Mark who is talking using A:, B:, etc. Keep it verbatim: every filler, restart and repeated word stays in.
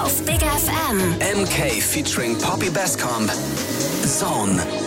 A: auf Big F M.
B: M K featuring Poppy Bascomb. Zone.